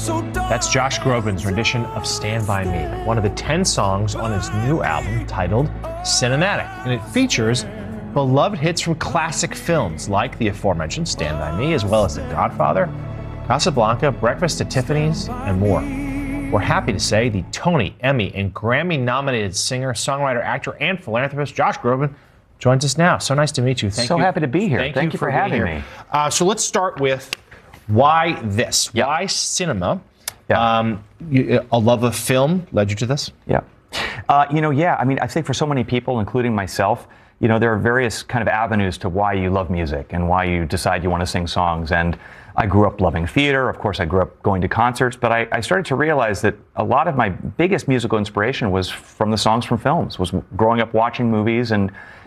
That's Josh Groban's rendition of Stand By Me, one of the 10 songs on his new album titled Cinematic. And it features beloved hits from classic films like the aforementioned Stand By Me, as well as The Godfather, Casablanca, Breakfast at Tiffany's, and more. We're happy to say the Tony, Emmy, and Grammy-nominated singer, songwriter, actor, and philanthropist Josh Groban joins us now. So nice to meet you. Thank you. So happy to be here. Thank you for having me. So let's start with why this? Yeah. Why cinema? Yeah. A love of film led you to this? Yeah. I mean, I think for so many people, including myself, there are various kind of avenues to why you love music and why you decide you want to sing songs. And I grew up loving theater. Of course, I grew up going to concerts. But I started to realize that a lot of my biggest musical inspiration was from the songs from films, was growing up watching movies and,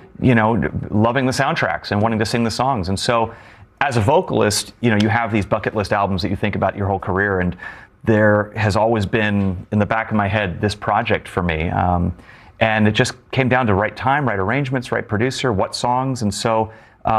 loving the soundtracks and wanting to sing the songs. And so as a vocalist, you have these bucket list albums that you think about your whole career. And there has always been in the back of my head this project for me. And it just came down to right time, right arrangements, right producer, what songs. And so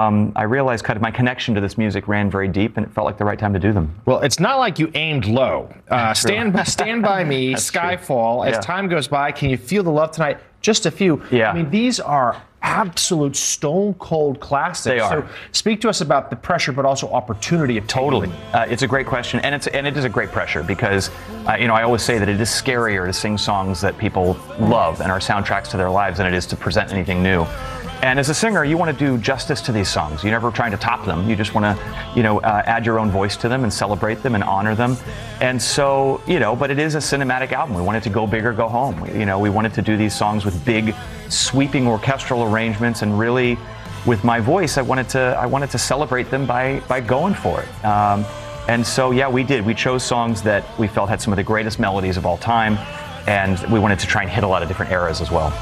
I realized kind of my connection to this music ran very deep, and it felt like the right time to do them. Well, it's not like you aimed low. Stand By Me, Skyfall. True. As time goes by, Can You Feel the Love Tonight? Just a few. Yeah. I mean, these are absolute stone cold classics. They are. So speak to us about the pressure, but also opportunity of totally. It's a great question, and it is a great pressure because I always say that it is scarier to sing songs that people love and are soundtracks to their lives than it is to present anything new. And as a singer, you want to do justice to these songs. You're never trying to top them. You just want to, add your own voice to them and celebrate them and honor them. And so, but it is a cinematic album. We wanted to go big or go home. We wanted to do these songs with big, sweeping orchestral arrangements, and really, with my voice, I wanted to celebrate them by going for it. And so, yeah, we did. We chose songs that we felt had some of the greatest melodies of all time, and we wanted to try and hit a lot of different eras as well.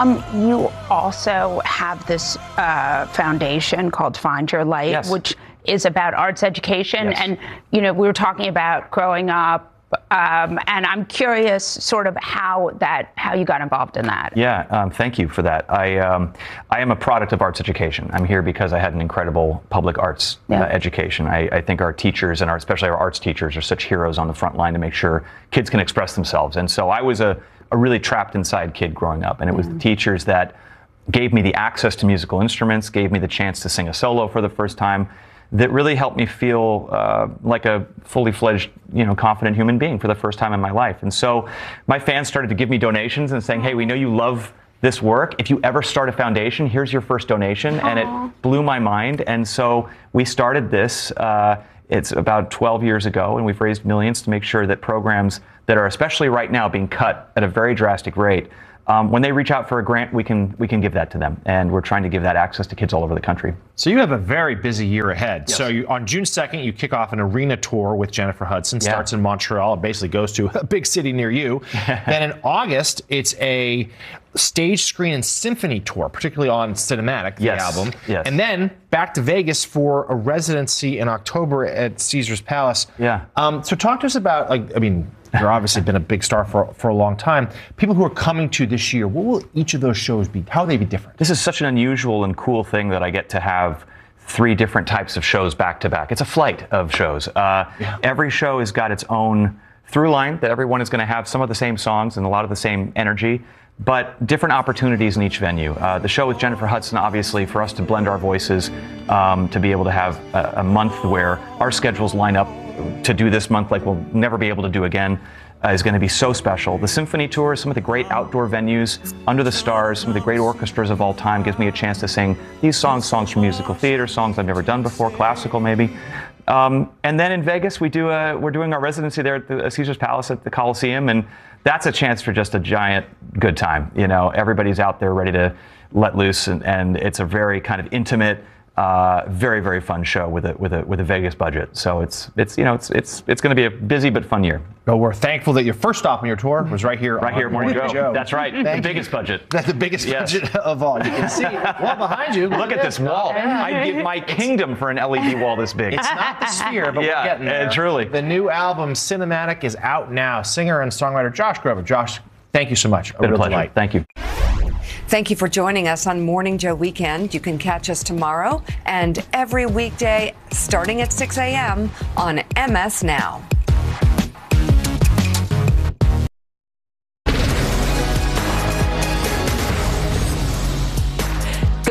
You also have this foundation called Find Your Light, yes. which is about arts education. Yes. And, we were talking about growing up, and I'm curious sort of how you got involved in that. Yeah, thank you for that. I am a product of arts education. I'm here because I had an incredible public arts education. I think our teachers and especially our arts teachers are such heroes on the front line to make sure kids can express themselves. And so I was a really trapped inside kid growing up, and it was the teachers that gave me the access to musical instruments, gave me the chance to sing a solo for the first time, that really helped me feel like a fully fledged, confident human being for the first time in my life. And so my fans started to give me donations and saying, hey, we know you love this work. If you ever start a foundation, here's your first donation. Aww. And it blew my mind. And so we started this. It's about 12 years ago, and we've raised millions to make sure that programs that are especially right now being cut at a very drastic rate, when they reach out for a grant, we can give that to them. And we're trying to give that access to kids all over the country. So you have a very busy year ahead. Yes. So on June 2nd, you kick off an arena tour with Jennifer Hudson. Starts in Montreal. It basically goes to a big city near you. Then in August, it's a stage, screen, and symphony tour, particularly on Cinematic, the album. Yes. And then back to Vegas for a residency in October at Caesars Palace. Yeah. So talk to us about, you're obviously been a big star for a long time. People who are coming to this year, what will each of those shows be? How will they be different? This is such an unusual and cool thing that I get to have 3 different types of shows back to back. It's a flight of shows. Every show has got its own through line that everyone is going to have some of the same songs and a lot of the same energy, but different opportunities in each venue. The show with Jennifer Hudson, obviously, for us to blend our voices, to be able to have a month where our schedules line up to do this month like we'll never be able to do again, is going to be so special. The symphony tour, some of the great outdoor venues, under the stars, some of the great orchestras of all time, gives me a chance to sing these songs from musical theater, songs I've never done before, classical maybe. And then in Vegas, we're doing our residency there at the Caesars Palace at the Coliseum, and that's a chance for just a giant good time. Everybody's out there ready to let loose, and it's a very kind of intimate, very, very fun show with a Vegas budget. So it's going to be a busy but fun year. Well, we're thankful that your first stop on your tour was right here. Morning Joe. That's right. The biggest budget. That's the biggest budget of all. You can see well behind you. Look at this wall. I'd give my kingdom for an LED wall this big. It's not the sphere, but we're getting there. Truly. The new album, Cinematic, is out now. Singer and songwriter Josh Groban. Josh, thank you so much. Been a pleasure. Delight. Thank you. Thank you for joining us on Morning Joe Weekend. You can catch us tomorrow and every weekday starting at 6 a.m. on MS Now.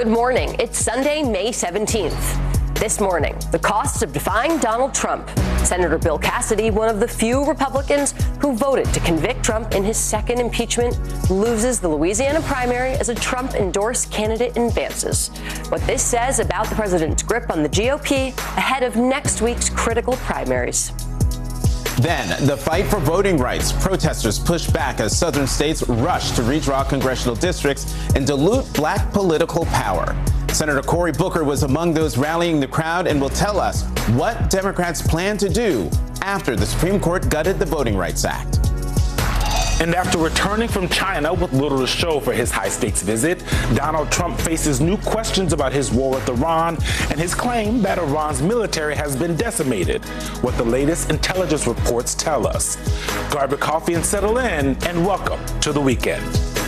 Good morning. It's Sunday, May 17th. This morning, the costs of defying Donald Trump. Senator Bill Cassidy, one of the few Republicans who voted to convict Trump in his second impeachment, loses the Louisiana primary as a Trump-endorsed candidate advances. What this says about the president's grip on the GOP ahead of next week's critical primaries. Then, the fight for voting rights. Protesters push back as southern states rush to redraw congressional districts and dilute black political power. Senator Cory Booker was among those rallying the crowd and will tell us what Democrats plan to do after the Supreme Court gutted the Voting Rights Act. And after returning from China with little to show for his high-stakes visit, Donald Trump faces new questions about his war with Iran and his claim that Iran's military has been decimated. What the latest intelligence reports tell us. Grab your coffee and settle in, and welcome to the weekend.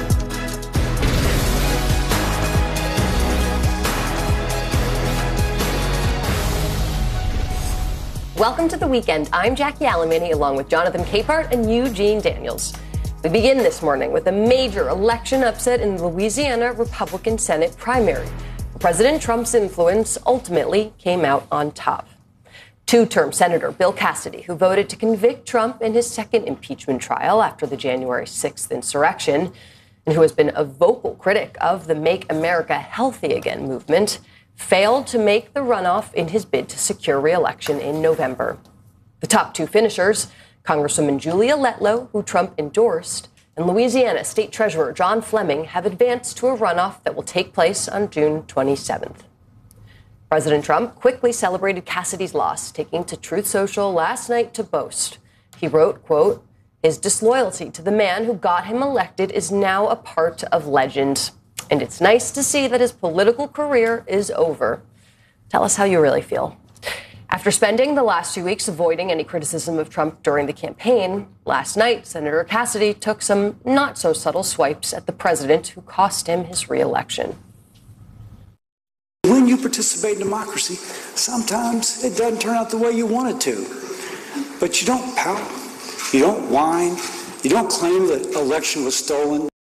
Welcome to the weekend. I'm Jackie Alamany, along with Jonathan Capehart and Eugene Daniels. We begin this morning with a major election upset in the Louisiana Republican Senate primary. President Trump's influence ultimately came out on top. Two-term Senator Bill Cassidy, who voted to convict Trump in his second impeachment trial after the January 6th insurrection, and who has been a vocal critic of the Make America Healthy Again movement, failed to make the runoff in his bid to secure re-election in November. The top two finishers, Congresswoman Julia Letlow, who Trump endorsed, and Louisiana State Treasurer John Fleming have advanced to a runoff that will take place on June 27th. President Trump quickly celebrated Cassidy's loss, taking to Truth Social last night to boast. He wrote, quote, "His disloyalty to the man who got him elected is now a part of legend. And it's nice to see that his political career is over." Tell us how you really feel. After spending the last 2 weeks avoiding any criticism of Trump during the campaign, last night, Senator Cassidy took some not-so-subtle swipes at the president who cost him his re-election. When you participate in democracy, sometimes it doesn't turn out the way you want it to. But you don't pout, you don't whine, you don't claim that the election was stolen.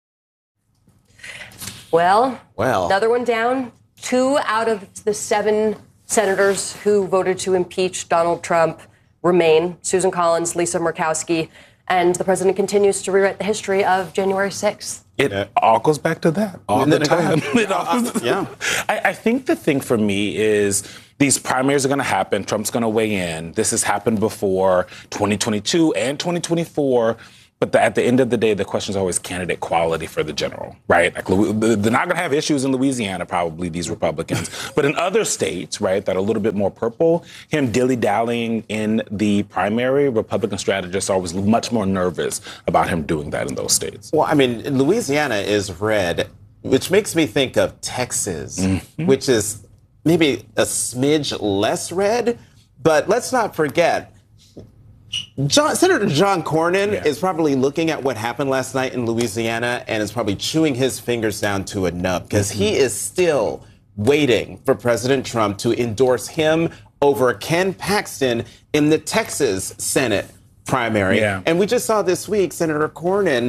Well, another one down. 2 out of the 7 senators who voted to impeach Donald Trump remain: Susan Collins, Lisa Murkowski, and the president continues to rewrite the history of January 6th. It all goes back to that all the time. Yeah. I think the thing for me is these primaries are going to happen. Trump's going to weigh in. This has happened before, 2022 and 2024. But at the end of the day, the question is always candidate quality for the general, right? Like, they're not going to have issues in Louisiana, probably, these Republicans. But in other states, right, that are a little bit more purple, him dilly-dallying in the primary, Republican strategists are always much more nervous about him doing that in those states. Well, I mean, Louisiana is red, which makes me think of Texas, which is maybe a smidge less red. But let's not forget, Senator John Cornyn is probably looking at what happened last night in Louisiana and is probably chewing his fingers down to a nub because he is still waiting for President Trump to endorse him over Ken Paxton in the Texas Senate primary. Yeah. And we just saw this week Senator Cornyn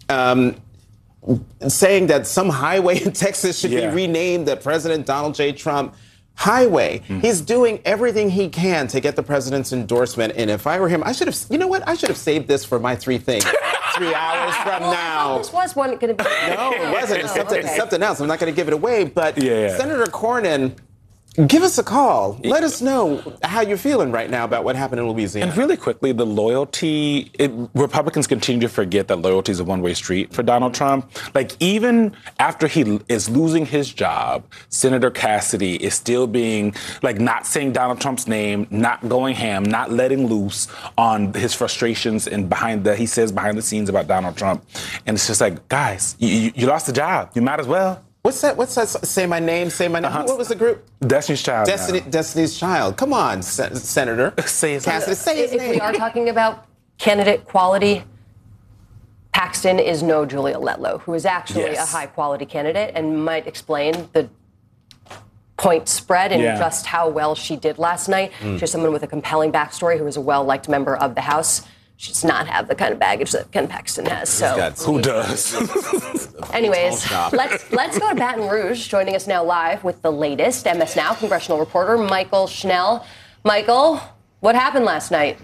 saying that some highway in Texas should be renamed the President Donald J. Trump Highway. He's doing everything he can to get the president's endorsement. And if I were him, I should have, you know what? I should have saved this for my 3 things. 3 hours from now. This was one going to be. No, it wasn't. It's something else. I'm not going to give it away. But Senator Cornyn, give us a call. Let us know how you're feeling right now about what happened in Louisiana. And really quickly, the loyalty, Republicans continue to forget that loyalty is a one-way street for Donald Trump. Like, even after he is losing his job, Senator Cassidy is still being, like, not saying Donald Trump's name, not going ham, not letting loose on his frustrations and behind the scenes about Donald Trump. And it's just like, guys, you lost the job. You might as well. What's that? Say my name. What was the group? Destiny's Child. Destiny's Child. Come on, Senator. Say his name. Say his name. If we are talking about candidate quality, Paxton is no Julia Letlow, who is actually a high-quality candidate and might explain the point spread and just how well she did last night. She's someone with a compelling backstory who is a well-liked member of the House. She does not have the kind of baggage that Ken Paxton has. So Who does? anyways, let's go to Baton Rouge. Joining us now live with the latest, MS Now congressional reporter Michael Schnell. Michael, what happened last night?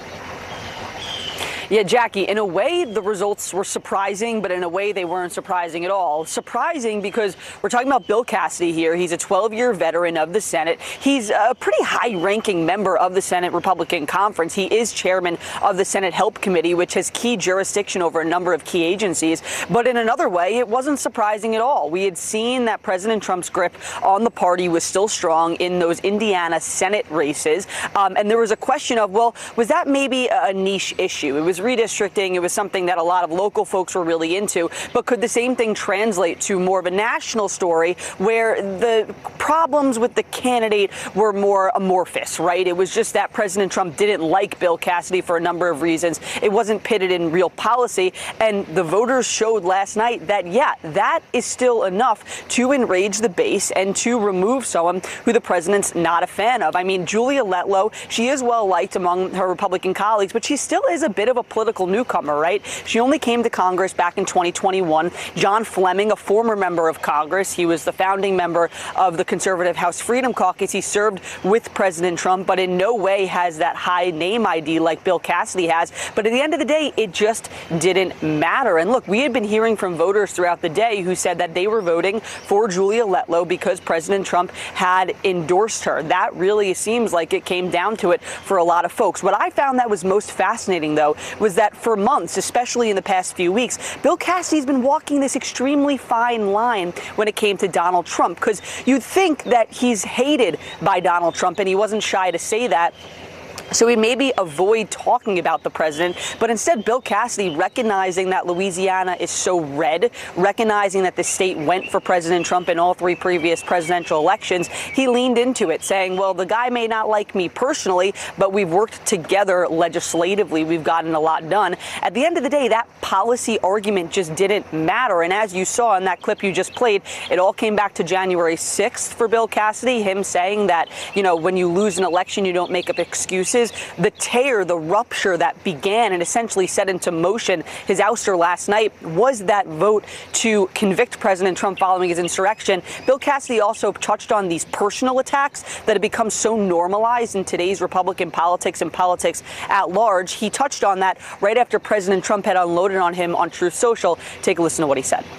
Yeah, Jackie, in a way, the results were surprising, but in a way, they weren't surprising at all. Surprising because we're talking about Bill Cassidy here. He's a 12-year veteran of the Senate. He's a pretty high-ranking member of the Senate Republican Conference. He is chairman of the Senate Help Committee, which has key jurisdiction over a number of key agencies. But in another way, it wasn't surprising at all. We had seen that President Trump's grip on the party was still strong in those Indiana Senate races. And there was a question of, well, was that maybe a niche issue? It was redistricting. It was something that a lot of local folks were really into. But could the same thing translate to more of a national story where the problems with the candidate were more amorphous, right? It was just that President Trump didn't like Bill Cassidy for a number of reasons. It wasn't pitted in real policy. And the voters showed last night that, yeah, that is still enough to enrage the base and to remove someone who the president's not a fan of. I mean, Julia Letlow, she is well liked among her Republican colleagues, but she still is a bit of a political newcomer, right? She only came to Congress back in 2021. John Fleming, a former member of Congress, he was the founding member of the conservative House Freedom Caucus. He served with President Trump, but in no way has that high name ID like Bill Cassidy has. But at the end of the day, it just didn't matter. And look, we had been hearing from voters throughout the day who said that they were voting for Julia Letlow because President Trump had endorsed her. That really seems like it came down to it for a lot of folks. What I found that was most fascinating, though, was that for months, especially in the past few weeks, Bill Cassidy's been walking this extremely fine line when it came to Donald Trump, because you'd think that he's hated by Donald Trump, and he wasn't shy to say that. So we maybe avoid talking about the president, but instead Bill Cassidy, recognizing that Louisiana is so red, recognizing that the state went for President Trump in all three previous presidential elections, he leaned into it, saying, well, the guy may not like me personally, but we've worked together legislatively. We've gotten a lot done. At the end of the day, that policy argument just didn't matter. And as you saw in that clip you just played, it all came back to January 6th for Bill Cassidy, him saying that, you know, when you lose an election, you don't make up excuses. The tear, the rupture that began and essentially set into motion his ouster last night was that vote to convict President Trump following his insurrection. Bill Cassidy also touched on these personal attacks that have become so normalized in today's Republican politics and politics at large. He touched on that right after President Trump had unloaded on him on Truth Social. Take a listen to what he said.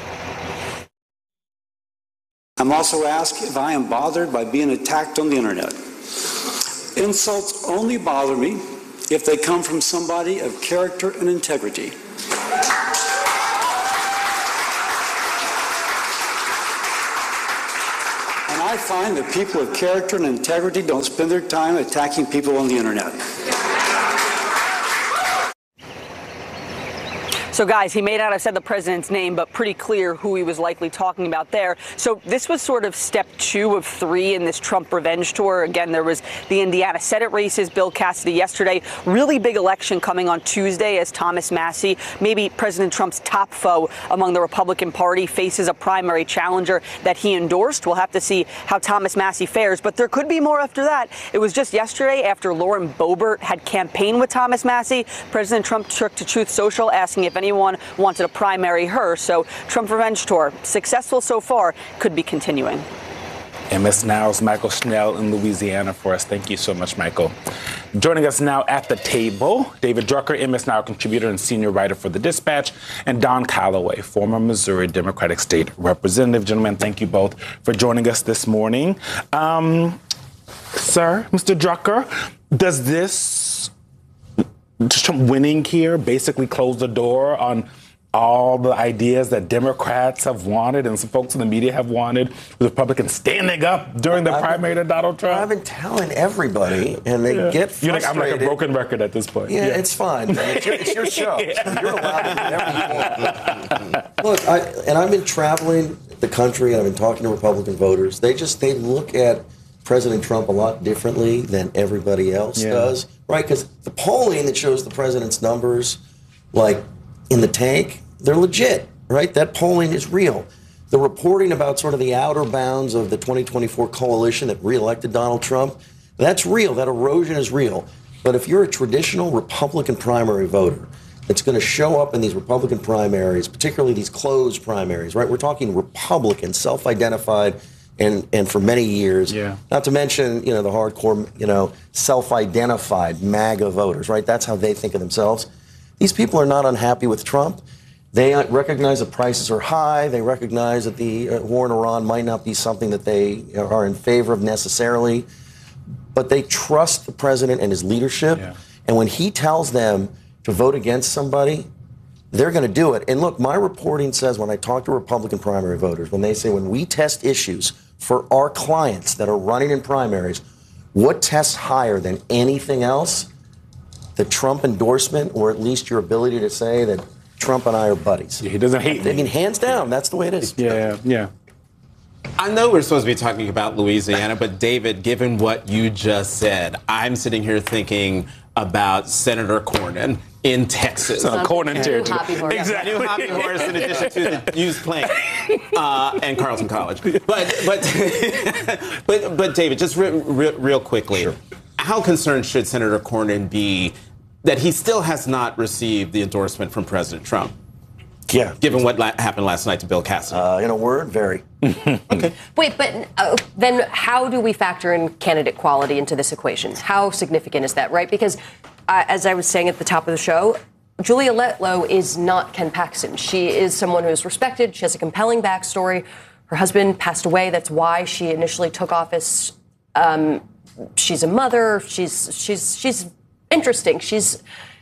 I'm also asked if I am bothered by being attacked on the internet. Insults only bother me if they come from somebody of character and integrity. And I find that people of character and integrity don't spend their time attacking people on the internet. So, guys, he may not have said the president's name, but pretty clear who he was likely talking about there. So this was sort of step 2 of 3 in this Trump revenge tour. Again, there was the Indiana Senate races, Bill Cassidy yesterday. Really big election coming on Tuesday as Thomas Massie, maybe President Trump's top foe among the Republican Party, faces a primary challenger that he endorsed. We'll have to see how Thomas Massie fares, but there could be more after that. It was just yesterday after Lauren Boebert had campaigned with Thomas Massie, President Trump took to Truth Social asking if anyone wanted to primary her. So Trump revenge tour, successful so far, could be continuing. MS Now's Michael Schnell in Louisiana for us. Thank you so much, Michael. Joining us now at the table, David Drucker, MS Now contributor and senior writer for The Dispatch, and Don Calloway, former Missouri Democratic State Representative. Gentlemen, thank you both for joining us this morning. Sir, Mr. Drucker, does this Trump winning here basically close the door on all the ideas that Democrats have wanted and some folks in the media have wanted, with Republicans standing up during the primary to Donald Trump? I've been telling everybody, and they get frustrated. You're like, I'm like a broken record at this point. Yeah, it's fine. It's your show. So you're allowed to do everything. Look, I've been traveling the country, and I've been talking to Republican voters. They look at President Trump a lot differently than everybody else does, right? Because the polling that shows the president's numbers, like in the tank, they're legit, right? That polling is real. The reporting about sort of the outer bounds of the 2024 coalition that reelected Donald Trump, that's real. That erosion is real. But if you're a traditional Republican primary voter that's going to show up in these Republican primaries, particularly these closed primaries, right? We're talking Republican, self-identified, and for many years, not to mention, the hardcore, self-identified MAGA voters, right? That's how they think of themselves. These people are not unhappy with Trump. They recognize that prices are high. They recognize that the war in Iran might not be something that they are in favor of necessarily. But they trust the president and his leadership. Yeah. And when he tells them to vote against somebody, they're going to do it. And look, my reporting says when I talk to Republican primary voters, when they say when we test issues for our clients that are running in primaries, what tests higher than anything else? The Trump endorsement, or at least your ability to say that Trump and I are buddies. Yeah, he doesn't hate me. I mean, hands down, that's the way it is. Yeah. I know we're supposed to be talking about Louisiana, but David, given what you just said, I'm sitting here thinking about Senator Cornyn in Texas. Cornyn territory. Exactly. New hobby horse in addition to the used plane and Carleton College. But David, just real quickly, sure. How concerned should Senator Cornyn be that he still has not received the endorsement from President Trump? Yeah. Given what happened last night to Bill Cassidy. In a word, very. Okay. Wait, but then how do we factor in candidate quality into this equation? How significant is that, right? Because as I was saying at the top of the show, Julia Letlow is not Ken Paxton. She is someone who is respected. She has a compelling backstory. Her husband passed away. That's why she initially took office. She's a mother. She's interesting. She's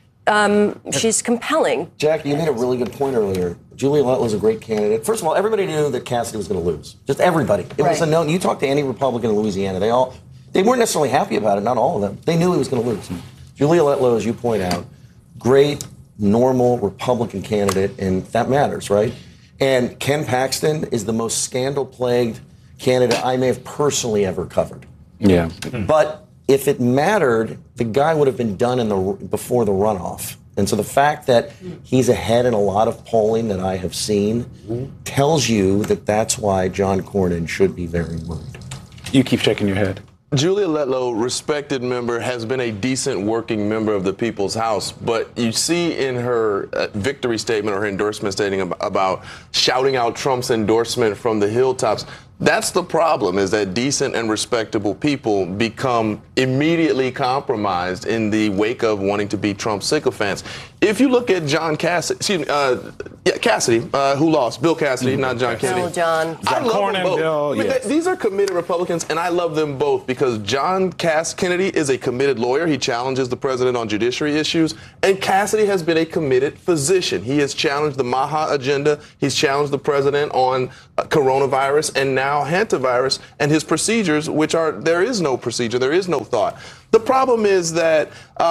compelling. Jack, you made a really good point earlier. Julia Letlow is a great candidate. First of all, everybody knew that Cassidy was going to lose. Just everybody. It was a known. You talk to any Republican in Louisiana, they weren't necessarily happy about it. Not all of them. They knew he was going to lose. Julia Letlow, as you point out, great, normal Republican candidate, and that matters, right? And Ken Paxton is the most scandal-plagued candidate I may have personally ever covered. Yeah. But if it mattered, the guy would have been done before the runoff. And so the fact that he's ahead in a lot of polling that I have seen tells you that that's why John Cornyn should be very worried. You keep shaking your head. Julia Letlow, respected member, has been a decent working member of the People's House, but you see in her victory statement or her endorsement statement about shouting out Trump's endorsement from the hilltops. That's the problem, is that decent and respectable people become immediately compromised in the wake of wanting to be Trump sycophants. If you look at John Cassidy, Cassidy, who lost, Bill Cassidy, not John Kennedy. Oh, John. I love Cornyn, them both. Bill, yes. These are committed Republicans, and I love them both because John Kennedy is a committed lawyer. He challenges the president on judiciary issues, and Cassidy has been a committed physician. He has challenged the Maha agenda. He's challenged the president on coronavirus and now hantavirus and his procedures, which are, there is no procedure, there is no thought. The problem is that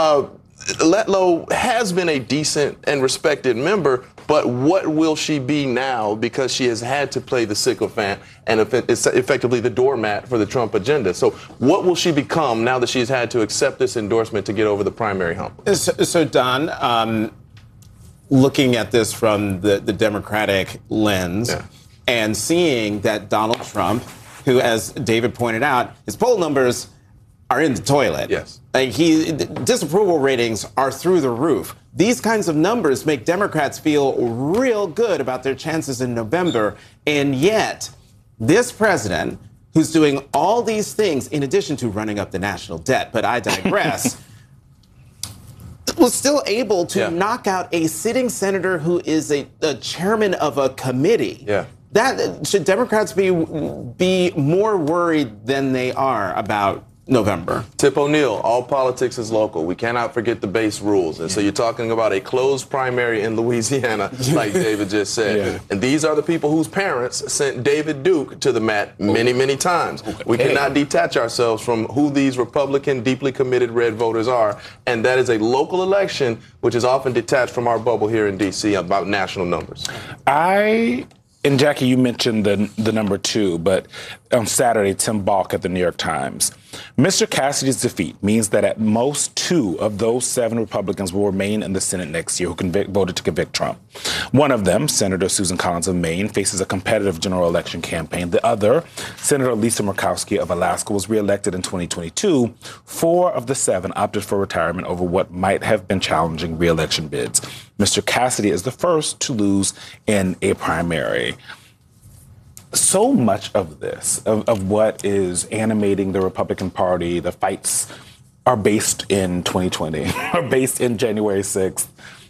Letlow has been a decent and respected member, but what will she be now because she has had to play the sycophant and effectively the doormat for the Trump agenda? So what will she become now that she's had to accept this endorsement to get over the primary hump? So Don, looking at this from the Democratic lens and seeing that Donald Trump, who, as David pointed out, his poll numbers are in the toilet. Yes. Disapproval ratings are through the roof. These kinds of numbers make Democrats feel real good about their chances in November. And yet, this president, who's doing all these things in addition to running up the national debt, but I digress, was still able to knock out a sitting senator who is a chairman of a committee. Yeah. That should Democrats be more worried than they are about November? Tip O'Neill, all politics is local. We cannot forget the base rules. And so you're talking about a closed primary in Louisiana, like David just said. Yeah. And these are the people whose parents sent David Duke to the mat many, many times. Okay. We cannot detach ourselves from who these Republican, deeply committed red voters are. And that is a local election, which is often detached from our bubble here in D.C. about national numbers. And Jackie, you mentioned the number two, but on Saturday, Tim Balk at the New York Times. Mr. Cassidy's defeat means that at most 2 of those 7 Republicans will remain in the Senate next year who voted to convict Trump. One of them, Senator Susan Collins of Maine, faces a competitive general election campaign. The other, Senator Lisa Murkowski of Alaska, was reelected in 2022. 4 of the 7 opted for retirement over what might have been challenging reelection bids. Mr. Cassidy is the first to lose in a primary. So much of this, of what is animating the Republican Party, the fights, are based in 2020, are based in January 6th.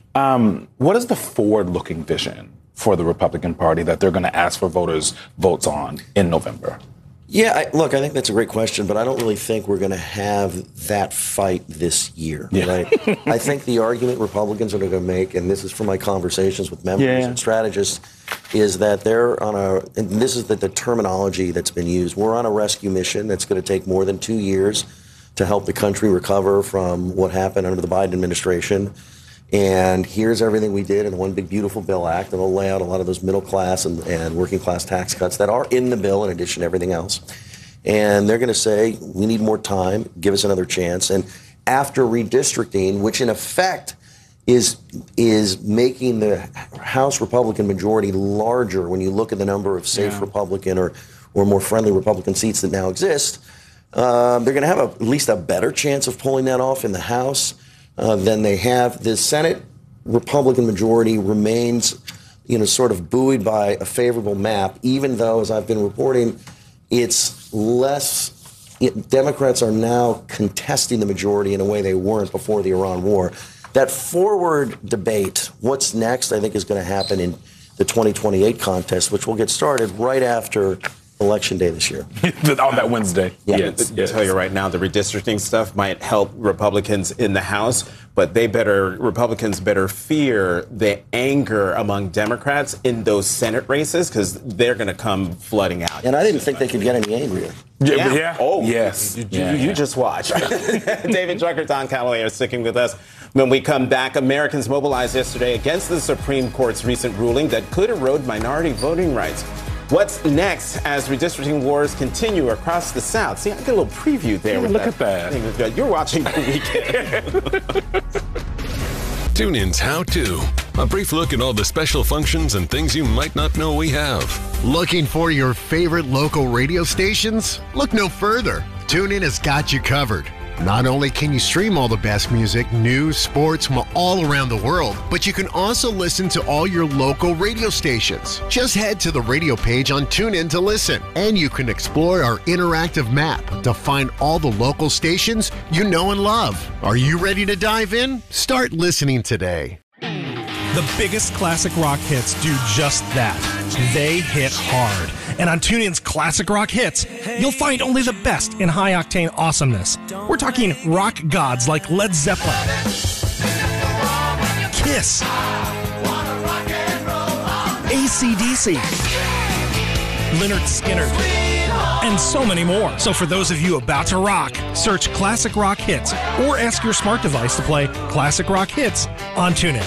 What is the forward-looking vision for the Republican Party that they're going to ask for voters' votes on in November? Yeah, look, I think that's a great question, but I don't really think we're going to have that fight this year. Yeah. Right? I think the argument Republicans are going to make, and this is from my conversations with members and strategists, is that they're on and this is the terminology that's been used, we're on a rescue mission that's going to take more than 2 years to help the country recover from what happened under the Biden administration. And here's everything we did in the One Big Beautiful Bill Act, and we'll lay out a lot of those middle class and working class tax cuts that are in the bill in addition to everything else. And they're going to say, we need more time, give us another chance. And after redistricting, which in effect is making the House Republican majority larger when you look at the number of safe Republican or more friendly Republican seats that now exist, they're going to have at least a better chance of pulling that off in the House than they have. The Senate Republican majority remains, sort of buoyed by a favorable map, even though, as I've been reporting, it's less. Democrats are now contesting the majority in a way they weren't before the Iran war. That forward debate, what's next, I think is going to happen in the 2028 contest, which will get started right after Election Day this year. On that Wednesday. Yeah. Yes. I'll tell you right now, the redistricting stuff might help Republicans in the House, but Republicans better fear the anger among Democrats in those Senate races, because they're going to come flooding out. And I didn't think they could get any angrier. Yeah. Oh, yes. You just watch. David Drucker, Don Calloway are sticking with us. When we come back, Americans mobilized yesterday against the Supreme Court's recent ruling that could erode minority voting rights. What's next as redistricting wars continue across the South? See, I get a little preview there. Look at that. You're watching The Weekend. TuneIn's How To. A brief look at all the special functions and things you might not know we have. Looking for your favorite local radio stations? Look no further. TuneIn has got you covered. Not only can you stream all the best music, news, sports from all around the world, but you can also listen to all your local radio stations. Just head to the radio page on TuneIn to listen, and you can explore our interactive map to find all the local stations you know and love. Are you ready to dive in? Start listening today. The biggest classic rock hits do just that. They hit hard. And on TuneIn's Classic Rock Hits, you'll find only the best in high-octane awesomeness. We're talking rock gods like Led Zeppelin, Kiss, AC/DC, Lynyrd Skynyrd, and so many more. So for those of you about to rock, search Classic Rock Hits or ask your smart device to play Classic Rock Hits on TuneIn.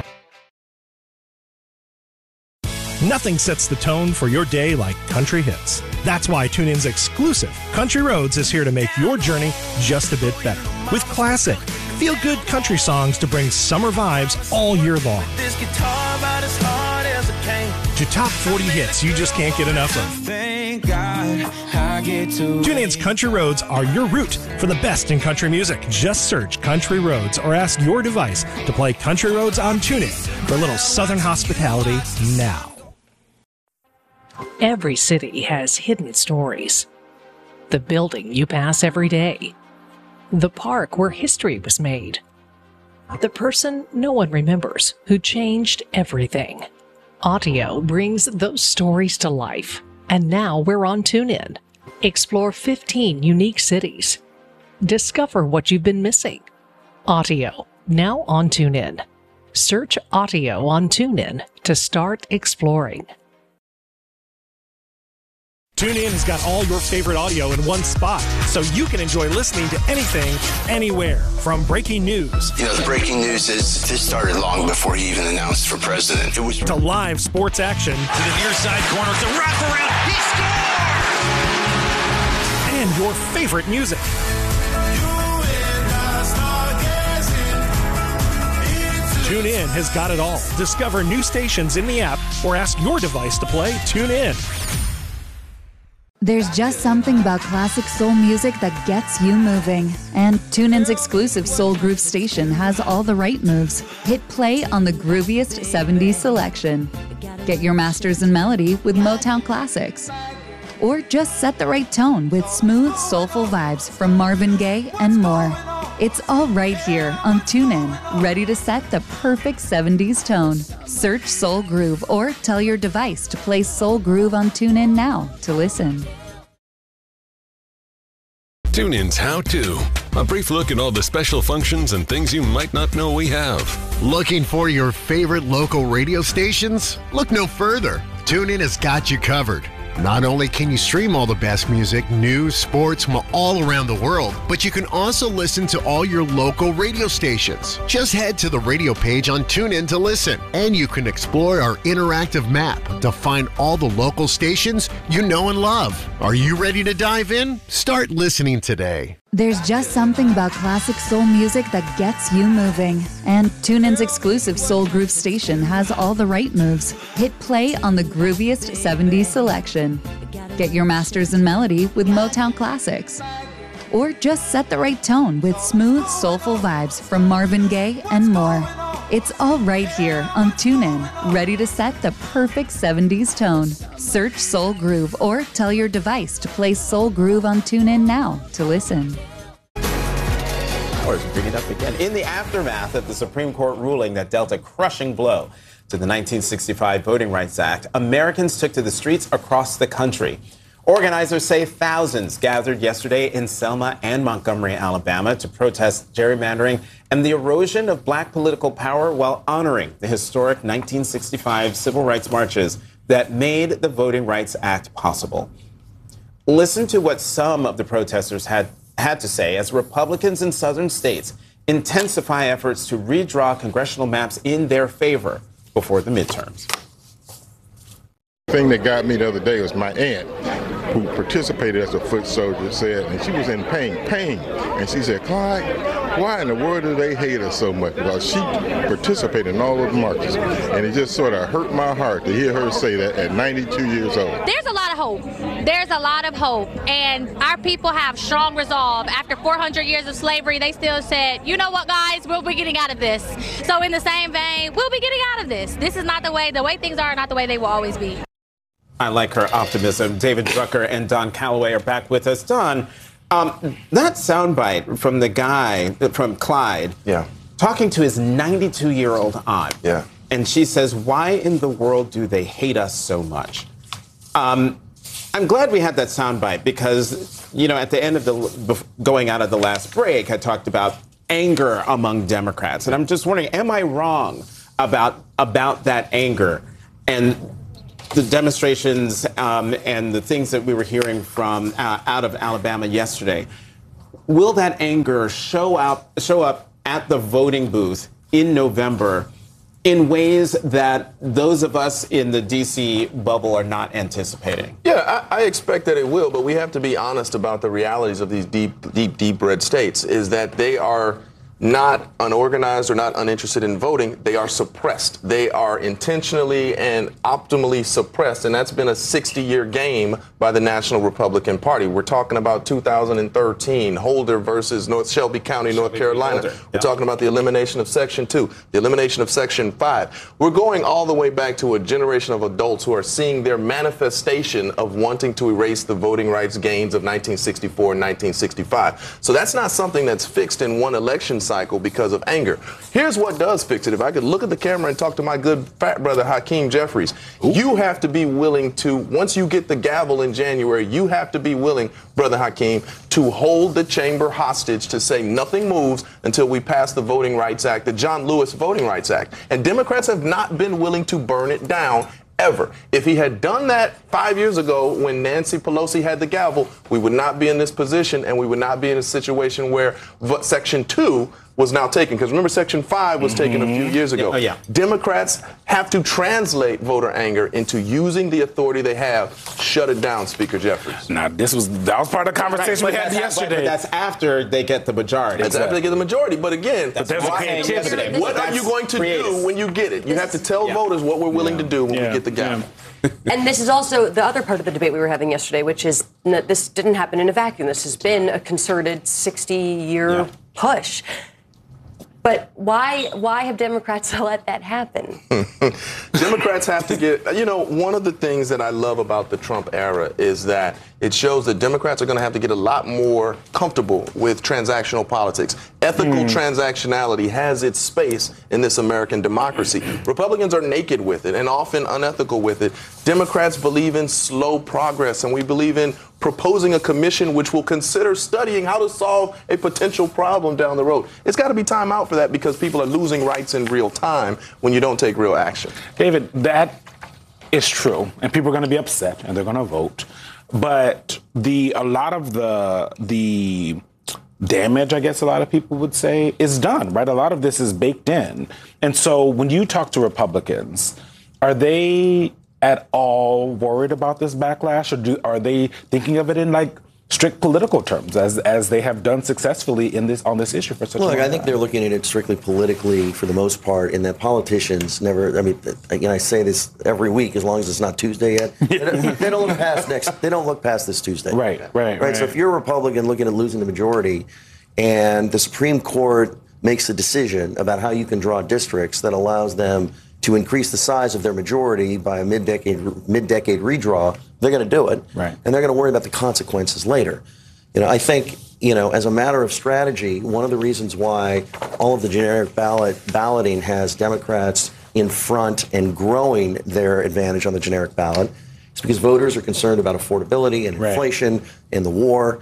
Nothing sets the tone for your day like country hits. That's why TuneIn's exclusive Country Roads is here to make your journey just a bit better. With classic, feel-good country songs to bring summer vibes all year long. This guitar about as hard as it came. To top 40 hits you just can't get enough of. Thank God I get to TuneIn's Country Roads are your route for the best in country music. Just search Country Roads or ask your device to play Country Roads on TuneIn for a little Southern hospitality now. Every city has hidden stories. The building you pass every day. The park where history was made. The person no one remembers who changed everything. Audio brings those stories to life. And now we're on TuneIn. Explore 15 unique cities. Discover what you've been missing. Audio, now on TuneIn. Search Audio on TuneIn to start exploring. TuneIn has got all your favorite audio in one spot, so you can enjoy listening to anything, anywhere. From breaking news. The breaking news is this started long before he even announced for president. To live sports action. To the near side corner, it's a wraparound. He scores! and your favorite music. TuneIn has got it all. Discover new stations in the app or ask your device to play TuneIn. There's just something about classic soul music that gets you moving. And TuneIn's exclusive Soul Groove station has all the right moves. Hit play on the grooviest 70s selection. Get your masters in melody with Motown classics. Or just set the right tone with smooth, soulful vibes from Marvin Gaye and more. It's all right here on TuneIn, ready to set the perfect 70s tone. Search Soul Groove or tell your device to play Soul Groove on TuneIn now to listen. TuneIn's How To. A brief look at all the special functions and things you might not know we have. Looking for your favorite local radio stations? Look no further. TuneIn has got you covered. Not only can you stream all the best music, news, sports from all around the world, but you can also listen to all your local radio stations. Just head to the radio page on TuneIn to listen, and you can explore our interactive map to find all the local stations you know and love. Are you ready to dive in? Start listening today. There's just something about classic soul music that gets you moving. And TuneIn's exclusive Soul Groove station has all the right moves. Hit play on the grooviest 70s selection. Get your masters in melody with Motown classics. Or just set the right tone with smooth, soulful vibes from Marvin Gaye and more. It's all right here on TuneIn, ready to set the perfect 70s tone. Search Soul Groove or tell your device to play Soul Groove on TuneIn now to listen. Bring it up again. In the aftermath of the Supreme Court ruling that dealt a crushing blow to the 1965 Voting Rights Act, Americans took to the streets across the country. Organizers say thousands gathered yesterday in Selma and Montgomery, Alabama, to protest gerrymandering and the erosion of black political power while honoring the historic 1965 civil rights marches that made the Voting Rights Act possible. Listen to what some of the protesters had to say as Republicans in southern states intensify efforts to redraw congressional maps in their favor before the midterms. The thing that got me the other day was my aunt, who participated as a foot soldier, said, and she was in pain. And she said, Clyde, why in the world do they hate us so much? Because she participated in all of the marches. And it just sort of hurt my heart to hear her say that at 92 years old. There's a lot of hope. There's a lot of hope. And our people have strong resolve. After 400 years of slavery, they still said, you know what, guys, we'll be getting out of this. So in the same vein, we'll be getting out of this. This is not the way things are not the way they will always be. I like her optimism. David Drucker and Don Calloway are back with us. Don, that soundbite from the guy, from Clyde, talking to his 92-year-old aunt. Yeah. And she says, why in the world do they hate us so much? I'm glad we had that soundbite because, you know, at the end of going out of the last break, I talked about anger among Democrats. And I'm just wondering, am I wrong about that anger and the demonstrations and the things that we were hearing from out of Alabama yesterday? Will that anger show up at the voting booth in November in ways that those of us in the D.C. bubble are not anticipating? Yeah, I expect that it will, but we have to be honest about the realities of these deep red states, is that they are not unorganized or not uninterested in voting. They are suppressed. They are intentionally and optimally suppressed, and that's been a 60-year game by the National Republican Party. We're talking about 2013, Holder versus Shelby County, North Carolina. We're talking about the elimination of Section 2, the elimination of Section 5. We're going all the way back to a generation of adults who are seeing their manifestation of wanting to erase the voting rights gains of 1964 and 1965. So that's not something that's fixed in one election cycle because of anger. Here's what does fix it. If I could look at the camera and talk to my good fat brother Hakeem Jeffries, you have to be willing to, once you get the gavel in January, you have to be willing, Brother Hakeem, to hold the chamber hostage to say nothing moves until we pass the Voting Rights Act, the John Lewis Voting Rights Act. And Democrats have not been willing to burn it down ever. If he had done that 5 years ago when Nancy Pelosi had the gavel, we would not be in this position, and we would not be in a situation where Section 2 was now taken. Because remember, Section 5 was taken a few years ago. Democrats have to translate voter anger into using the authority they have. Shut it down, Speaker Jeffries. Now, that was part of the conversation we had yesterday. But that's after they get the majority. That's after they get the majority. But again, there's a creativity. what are you going to do when you get it? You have to tell voters what we're willing to do when we get the gavel. And this is also the other part of the debate we were having yesterday, which is that this didn't happen in a vacuum. This has been a concerted 60-year push. But why have Democrats let that happen? Democrats have to get, one of the things that I love about the Trump era is that it shows that Democrats are going to have to get a lot more comfortable with transactional politics. Ethical transactionality has its space in this American democracy. Republicans are naked with it and often unethical with it. Democrats believe in slow progress, and we believe in proposing a commission which will consider studying how to solve a potential problem down the road. It's got to be time out for that because people are losing rights in real time when you don't take real action. David, that is true, and people are going to be upset, and they're going to vote. But a lot of the damage, I guess a lot of people would say, is done, right? A lot of this is baked in. And so when you talk to Republicans, are they at all worried about this backlash, or are they thinking of it in like strict political terms, as they have done successfully on this issue for such a long time? I think they're looking at it strictly politically for the most part, in that politicians never. I mean, I say this every week, as long as it's not Tuesday yet. They don't look past this Tuesday. Right. So if you're a Republican looking at losing the majority, and the Supreme Court makes a decision about how you can draw districts that allows them to increase the size of their majority by a mid-decade redraw, they're going to do it. Right. And they're going to worry about the consequences later. I think, as a matter of strategy, one of the reasons why all of the generic balloting has Democrats in front and growing their advantage on the generic ballot is because voters are concerned about affordability and inflation and the war.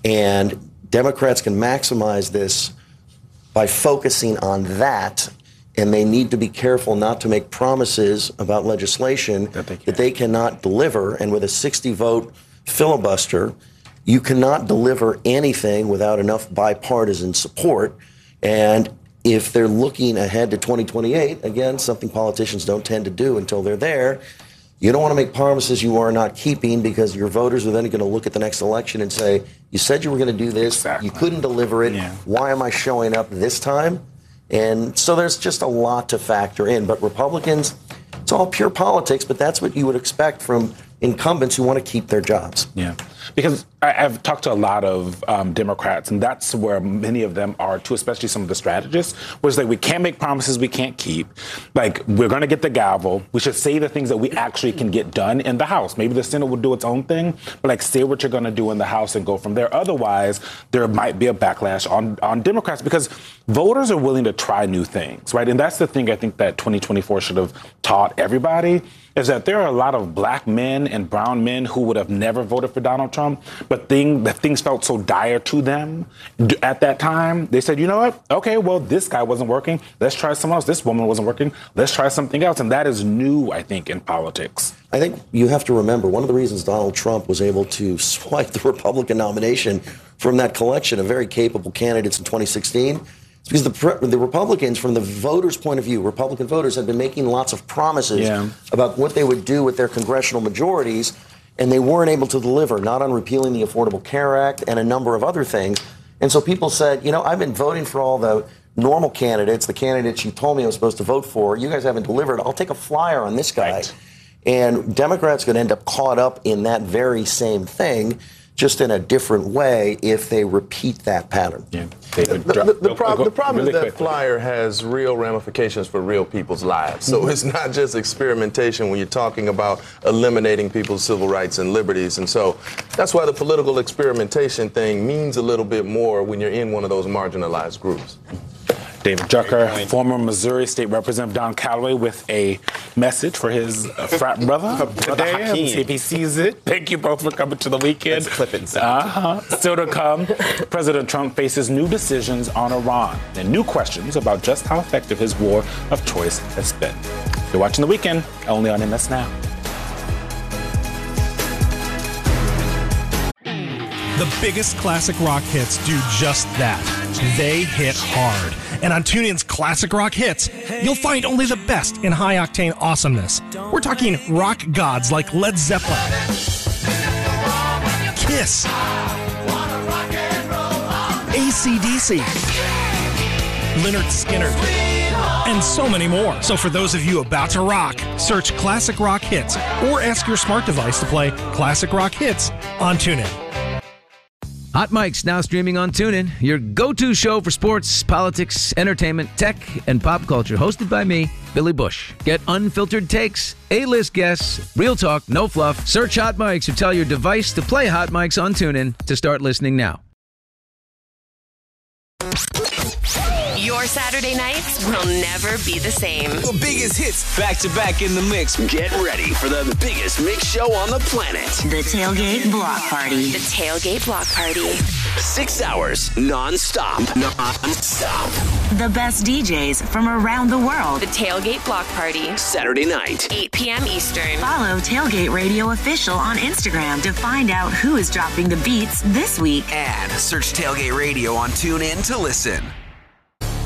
And Democrats can maximize this by focusing on that. And they need to be careful not to make promises about legislation that they cannot deliver. And with a 60-vote filibuster, you cannot deliver anything without enough bipartisan support. And if they're looking ahead to 2028, again, something politicians don't tend to do until they're there, you don't want to make promises you are not keeping, because your voters are then going to look at the next election and say, you said you were going to do this, you couldn't deliver it, why am I showing up this time? And so there's just a lot to factor in. But Republicans, it's all pure politics, but that's what you would expect from incumbents who want to keep their jobs. Yeah, because I've talked to a lot of Democrats, and that's where many of them are too, especially some of the strategists, where it's like, we can't make promises we can't keep. Like, we're going to get the gavel. We should say the things that we actually can get done in the House. Maybe the Senate will do its own thing, but like, say what you're going to do in the House and go from there. Otherwise, there might be a backlash on Democrats, because voters are willing to try new things, right? And that's the thing I think that 2024 should have taught everybody, is that there are a lot of black men and brown men who would have never voted for Donald Trump, but things felt so dire to them at that time. They said, you know what? Okay, well, this guy wasn't working. Let's try someone else. This woman wasn't working. Let's try something else. And that is new, I think, in politics. I think you have to remember, one of the reasons Donald Trump was able to swipe the Republican nomination from that collection of very capable candidates in 2016 is because the Republicans, from the voters' point of view, Republican voters had been making lots of promises about what they would do with their congressional majorities, and they weren't able to deliver, not on repealing the Affordable Care Act and a number of other things. And so people said, I've been voting for all the normal candidates, the candidates you told me I was supposed to vote for. You guys haven't delivered. I'll take a flyer on this guy. Right. And Democrats could end up caught up in that very same thing, just in a different way, if they repeat that pattern. Yeah. The problem is that flyer has real ramifications for real people's lives. So it's not just experimentation when you're talking about eliminating people's civil rights and liberties. And so that's why the political experimentation thing means a little bit more when you're in one of those marginalized groups. David Drucker, former Missouri State Representative Don Calloway, with a message for his frat brother today. See if he sees it. Thank you both for coming to the weekend. Let's clip it and send it. Still to come, President Trump faces new decisions on Iran and new questions about just how effective his war of choice has been. You're watching The Weekend, only on MS Now. The biggest classic rock hits do just that. They hit hard. And on TuneIn's Classic Rock Hits, you'll find only the best in high-octane awesomeness. We're talking rock gods like Led Zeppelin, Kiss, AC/DC, Lynyrd Skynyrd, and so many more. So for those of you about to rock, search Classic Rock Hits or ask your smart device to play Classic Rock Hits on TuneIn. Hot Mic's now streaming on TuneIn, your go-to show for sports, politics, entertainment, tech, and pop culture, hosted by me, Billy Bush. Get unfiltered takes, A-list guests, real talk, no fluff. Search Hot Mic's or tell your device to play Hot Mic's on TuneIn to start listening now. Your Saturday nights will never be the same. The biggest hits back to back in the mix. Get ready for the biggest mix show on the planet. The Tailgate Block Party. The Tailgate Block Party. 6 hours non-stop. Non-stop. The best DJs from around the world. The Tailgate Block Party. Saturday night. 8 p.m. Eastern. Follow Tailgate Radio Official on Instagram to find out who is dropping the beats this week. And search Tailgate Radio on TuneIn to listen.